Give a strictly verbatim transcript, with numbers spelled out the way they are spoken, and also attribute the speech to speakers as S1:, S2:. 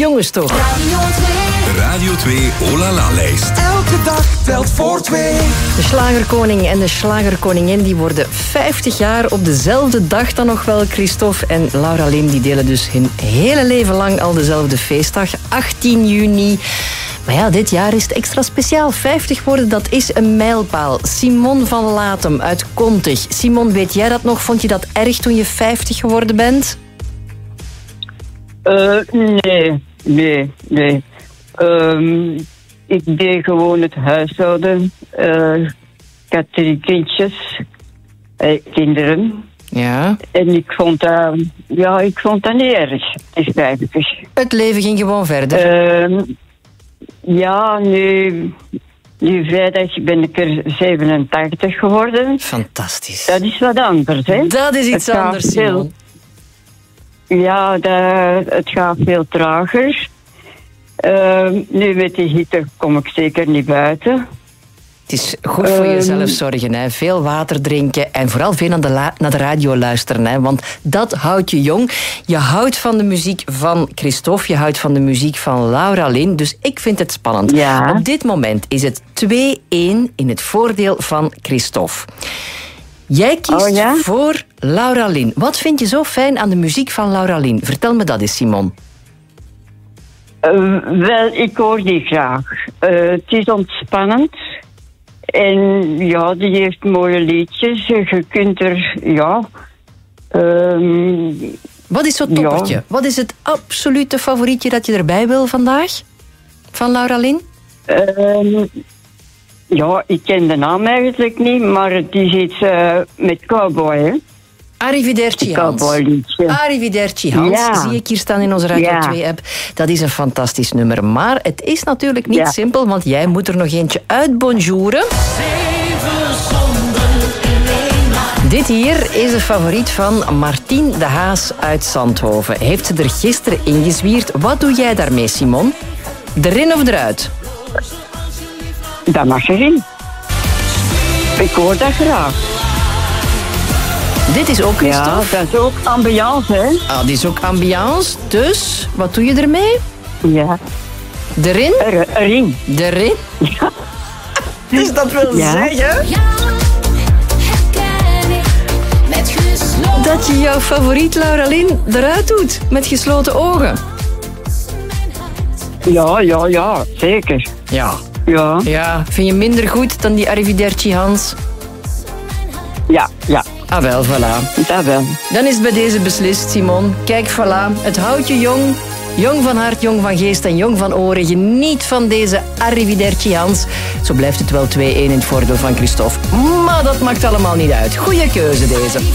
S1: Jongens toch.
S2: Radio twee.
S3: Radio twee Oh La La lijst.
S2: Elke dag telt voor twee.
S1: De slagerkoning en de slagerkoningin die worden vijftig jaar op dezelfde dag dan nog wel. Christophe en Laura Lynn die delen dus hun hele leven lang al dezelfde feestdag. achttien juni. Maar ja, dit jaar is het extra speciaal. vijftig worden, dat is een mijlpaal. Simon van Latem uit Kontig. Simon, weet jij dat nog? Vond je dat erg toen je vijftig geworden bent?
S4: Uh, nee, nee, nee. Um, ik deed gewoon het huishouden. Uh, ik had drie kindjes, eh, kinderen.
S1: Ja.
S4: En ik vond dat, ja, ik vond dat niet erg, is vijftig.
S1: Het leven ging gewoon verder.
S4: Uh, ja, nu, nu vrijdag ben ik er zevenentachtig geworden.
S1: Fantastisch.
S4: Dat is wat anders, hè?
S1: Dat is iets
S4: Het gaat
S1: anders,
S4: veel-
S1: Simon.
S4: Ja, dat, het gaat veel trager. Uh, nu met de hitte kom ik zeker niet buiten.
S1: Het is goed voor
S4: Ehm.
S1: jezelf zorgen, hè. Veel water drinken en vooral veel naar de, la- naar de radio luisteren. Hè. Want dat houdt je jong. Je houdt van de muziek van Christophe, je houdt van de muziek van Laura Lynn. Dus ik vind het spannend.
S4: Ja.
S1: Op dit moment is het twee-één in het voordeel van Christophe. Jij kiest
S4: Oh, ja?
S1: voor Laura Lynn. Wat vind je zo fijn aan de muziek van Laura Lynn? Vertel me dat eens, Simon.
S4: Uh, wel, ik hoor die graag. Uh, het is ontspannend. En ja, die heeft mooie liedjes. Je kunt er, ja... Um,
S1: Wat is zo'n
S4: Ja.
S1: toppertje? Wat is het absolute favorietje dat je erbij wil vandaag? Van Laura Lynn?
S4: um, ja, ik ken de naam eigenlijk niet, maar het is iets uh, met cowboy, hè?
S1: Arrivederci Hans.
S4: Cowboyliedje.
S1: Arrivederci Hans,
S4: Ja.
S1: zie ik hier staan in onze Radio
S4: Ja.
S1: twee-app. Dat is een fantastisch nummer. Maar het is natuurlijk niet
S4: Ja.
S1: simpel, want jij moet er nog eentje uitbonjouren. Dit hier is een favoriet van Martien de Haas uit Zandhoven. Heeft ze er gisteren ingezwierd. Wat doe jij daarmee, Simon? Erin of eruit?
S4: Dat mag erin. Ik hoor dat graag.
S1: Dit is ook
S4: Ja,
S1: Christophe.
S4: dat is ook ambiance, hè?
S1: Ah, dit is ook ambiance. Dus, wat doe je ermee?
S4: Ja.
S1: Erin?
S4: Er, erin.
S1: Erin? Dus dat wil
S4: Ja.
S1: zeggen
S2: Ja, herken ik met gesloten.
S1: dat je jouw favoriet Laura Lynn eruit doet. Met gesloten ogen.
S4: Ja, ja, ja, zeker.
S1: Ja.
S4: Ja,
S1: Ja, vind je minder goed dan die Arrivederci Hans?
S4: ja, ja,
S1: Ah wel, voilà.
S4: dat wel.
S1: Dan is het bij deze beslist, Simon. Kijk, voilà. Het houdt je jong. Jong van hart, jong van geest en jong van oren. Geniet van deze Arrivederci Hans. Zo blijft het wel twee-één in het voordeel van Christophe. Maar dat maakt allemaal niet uit. Goeie keuze deze.